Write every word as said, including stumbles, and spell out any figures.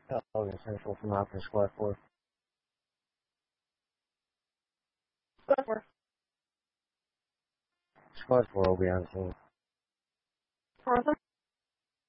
Logan Central from Opera Squad four. Squad four. Squad four will be on soon. Four of them?